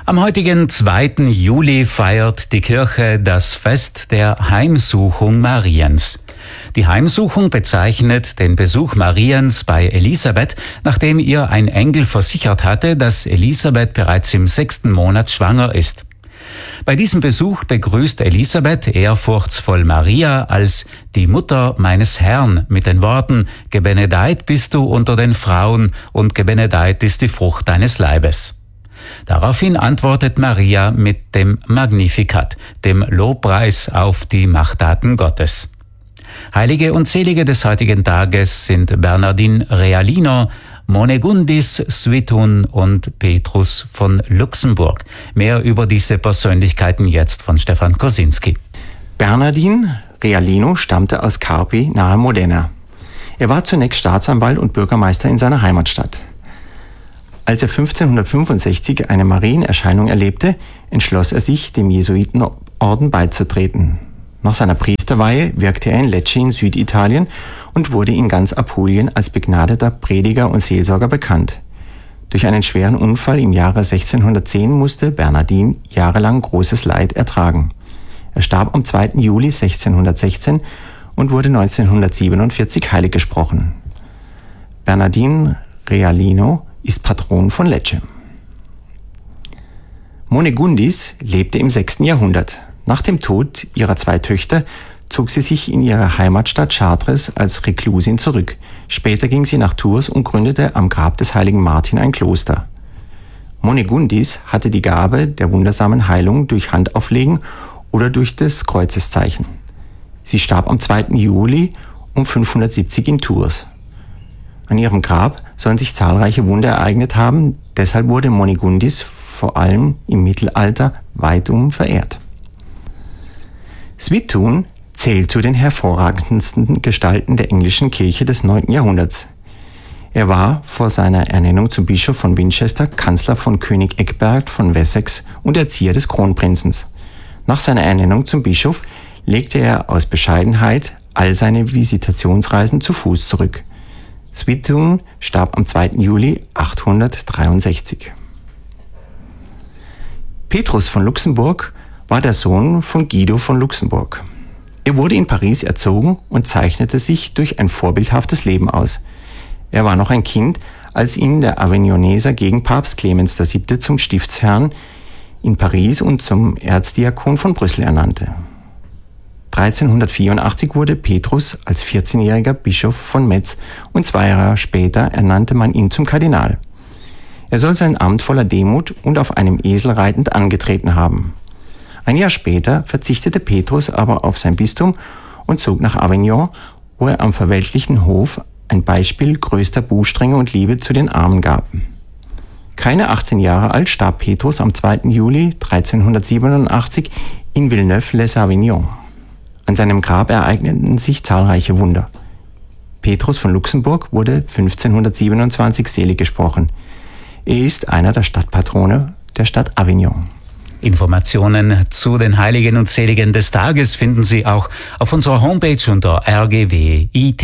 Am heutigen 2. Juli feiert die Kirche das Fest der Heimsuchung Mariens. Die Heimsuchung bezeichnet den Besuch Mariens bei Elisabeth, nachdem ihr ein Engel versichert hatte, dass Elisabeth bereits im 6. Monat schwanger ist. Bei diesem Besuch begrüßt Elisabeth ehrfurchtsvoll Maria als die Mutter meines Herrn mit den Worten: Gebenedeit bist du unter den Frauen und gebenedeit ist die Frucht deines Leibes. Daraufhin antwortet Maria mit dem Magnificat, dem Lobpreis auf die Machttaten Gottes. Heilige und Selige des heutigen Tages sind Bernardin Realino, Monegundis Swithun und Petrus von Luxemburg. Mehr über diese Persönlichkeiten jetzt von Stefan Kosinski. Bernardin Realino stammte aus Carpi nahe Modena. Er war zunächst Staatsanwalt und Bürgermeister in seiner Heimatstadt. Als er 1565 eine Marienerscheinung erlebte, entschloss er sich, dem Jesuitenorden beizutreten. Nach seiner Priesterweihe wirkte er in Lecce in Süditalien und wurde in ganz Apulien als begnadeter Prediger und Seelsorger bekannt. Durch einen schweren Unfall im Jahre 1610 musste Bernardin jahrelang großes Leid ertragen. Er starb am 2. Juli 1616 und wurde 1947 heilig gesprochen. Bernardin Realino ist Patron von Lecce. Monegundis lebte im 6. Jahrhundert. Nach dem Tod ihrer 2 Töchter zog sie sich in ihre Heimatstadt Chartres als Reklusin zurück. Später ging sie nach Tours und gründete am Grab des heiligen Martin ein Kloster. Monegundis hatte die Gabe der wundersamen Heilung durch Handauflegen oder durch das Kreuzeszeichen. Sie starb am 2. Juli um 570 in Tours. An ihrem Grab sollen sich zahlreiche Wunder ereignet haben, deshalb wurde Monegundis vor allem im Mittelalter weitum verehrt. Swithun zählt zu den hervorragendsten Gestalten der englischen Kirche des 9. Jahrhunderts. Er war vor seiner Ernennung zum Bischof von Winchester Kanzler von König Egbert von Wessex und Erzieher des Kronprinzen. Nach seiner Ernennung zum Bischof legte er aus Bescheidenheit all seine Visitationsreisen zu Fuß zurück. Swithun starb am 2. Juli 863. Petrus von Luxemburg war der Sohn von Guido von Luxemburg. Er wurde in Paris erzogen und zeichnete sich durch ein vorbildhaftes Leben aus. Er war noch ein Kind, als ihn der Avignoneser Gegenpapst Clemens VII. Zum Stiftsherrn in Paris und zum Erzdiakon von Brüssel ernannte. 1384 wurde Petrus als 14-jähriger Bischof von Metz und 2 Jahre später ernannte man ihn zum Kardinal. Er soll sein Amt voller Demut und auf einem Esel reitend angetreten haben. Ein Jahr später verzichtete Petrus aber auf sein Bistum und zog nach Avignon, wo er am verweltlichen Hof ein Beispiel größter Bußstrenge und Liebe zu den Armen gab. Keine 18 Jahre alt starb Petrus am 2. Juli 1387 in Villeneuve-les-Avignon. An seinem Grab ereigneten sich zahlreiche Wunder. Petrus von Luxemburg wurde 1527 selig gesprochen. Er ist einer der Stadtpatrone der Stadt Avignon. Informationen zu den Heiligen und Seligen des Tages finden Sie auch auf unserer Homepage unter rgw.it.